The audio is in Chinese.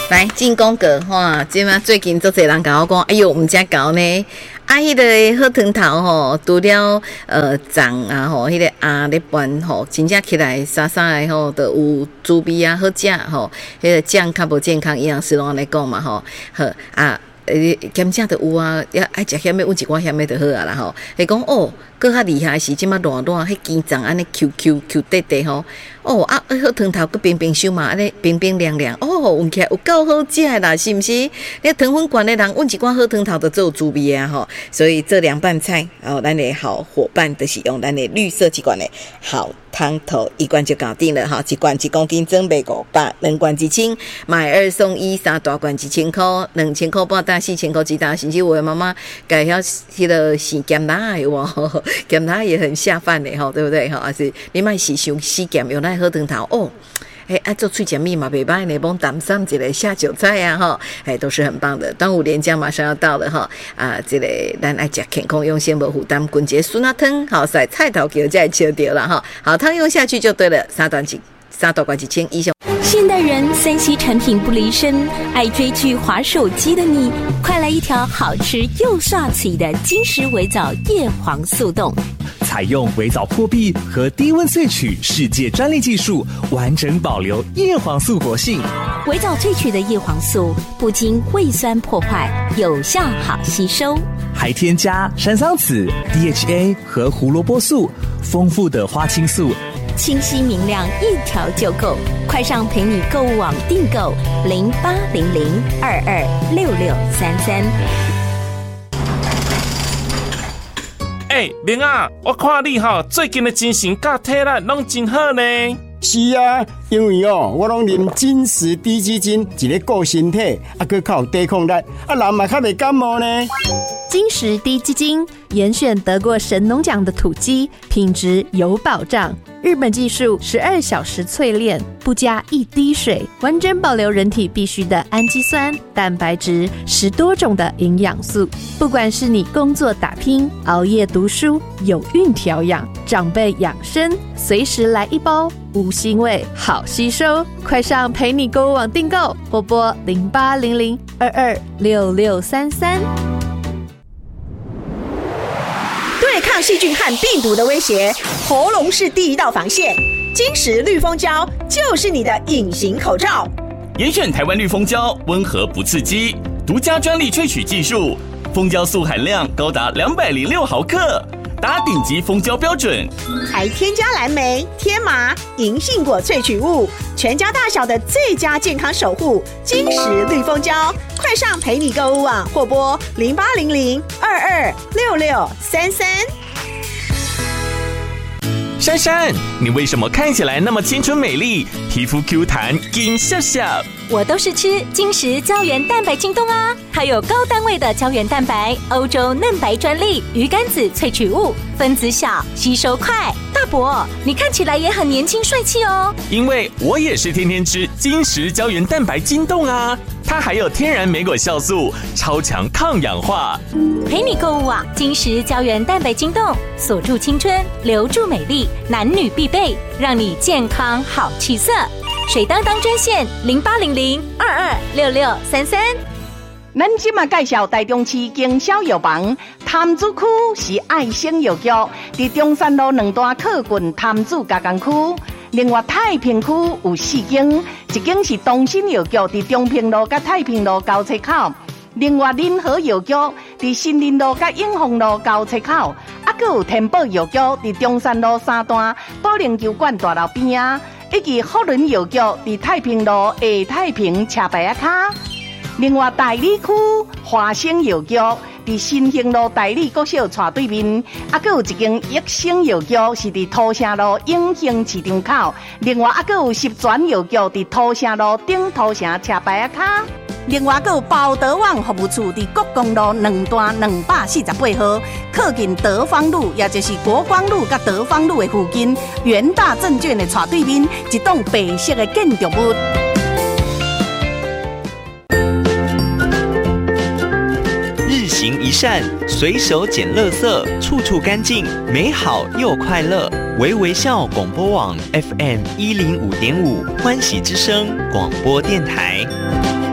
来进攻个哇！即马最近做侪人甲我讲，哎呦，我们家搞呢，迄个好汤头吼，除了长啊吼，迄个咧拌吼，真正起来沙沙的吼，都有滋味啊，好食吼。迄个酱较无健康，营养师拢安尼讲嘛吼，好啊。咸食就有啊，要爱食咸的，有一寡咸的就好啊啦吼。伊讲哦，搁较厉害是即马软软，迄鸡肠安尼 Q 滴滴吼。哦啊，好汤头搁冰冰收嘛，安尼冰冰凉凉。哦，闻起来有够好食的啦，是毋是？你糖分高的人，阮一罐好汤头就做有滋味啊吼。所以这凉拌菜哦，咱的好伙伴就是用咱的绿色鸡罐的好汤头，一罐就搞定了哈。一罐1公斤装备500，两罐1000，买2送1，3大罐1000块，2000块半大，4000块几大。甚至我的妈妈改迄个洗咸辣的哦，咸辣也很下饭的吼，对不对哈？还是你买洗伤洗咸用那好汤头哦。做脆咸米嘛，袂歹呢，帮淡上一个下酒菜啊，哈，都是很棒的。端午连假马上要到了哈，这个咱爱食健康用先无负担，滚节酸辣汤，好晒菜头给再切掉了哈，好汤用下去就对了，3大罐1000以上。 现代人3C 产品不离身，爱追剧滑手机的你，快来一条好吃又刷嘴的金石微藻叶黄素冻。 采用微藻破壁和低温萃取世界专利技术，完整保留叶黄素活性。 微藻萃取的叶黄素不经胃酸破坏，有效好吸收， 还添加山桑子、DHA 和胡萝卜素，丰富的花青素， 清晰明亮，一条就够。快上陪你购物网订购0800226633。 明啊，我看你最近的精神甲体力拢真好呢。 是啊，因为我拢啉金石低基金，一个顾身体，佮较有抵抗力，人嘛较袂感冒呢。 金石低基金严选得过神农奖的土鸡，品质有保障。日本技术12小时淬炼，不加一滴水，完整保留人体必需的氨基酸、蛋白质，10多种的营养素。不管是你工作打拼、熬夜读书、有孕调养、长辈养生，随时来一包，无腥味，好吸收。快上陪你购物网订购，或拨0800226633。 对抗细菌和病毒的威胁，喉咙是第一道防线。金石绿蜂胶就是你的隐形口罩。 严选台湾绿蜂胶，温和不刺激，独家专利萃取技术，蜂胶素含量高达206毫克，达顶级蜂胶标准， 还添加蓝莓、天麻、银杏果萃取物，全家大小的最佳健康守护。金石绿蜂胶，快上陪你购物网或拨0800226633。 珊珊，你为什么看起来那么青春美丽，皮肤 Q 弹紧笑笑？ 我都是吃金石胶原蛋白晶冻啊，它有高单位的胶原蛋白，欧洲嫩白专利，鱼肝子萃取物，分子小，吸收快。大伯，你看起来也很年轻帅气哦。 因为我也是天天吃金石胶原蛋白晶冻啊，它还有天然莓果酵素，超强抗氧化。 陪你购物网，金石胶原蛋白晶冻，锁住青春，留住美丽，男女必备，让你健康好气色。水当当专线0800226633。 咱今嘛介绍台中市经销药房，潭子区是爱心药局，伫中山路2段靠近潭子加工区。另外太平区有4间，一间是东新药局，伫中平路甲太平路交叉口。另外仁和药局伫新林路甲永丰路交叉口，还有天宝药局伫中山路3段保龄球馆大楼边啊，以及福伦药局伫太平路下太平车牌啊卡。另外大理区华生药局伫新兴路大理国小斜对面，还有一间益生药局是伫土城路永兴市场口。另外还有十全药局伫土城路顶土城车牌啊卡。另外还有包德网服务处伫国公路2段248号，靠近德芳路，也就是国光路甲德芳路的附近，元大证券的斜对面，一栋白色的建筑物。 日行一善，随手捡垃圾，处处干净，美好又快乐。微微笑广播网 FM105.5欢喜之声广播电台。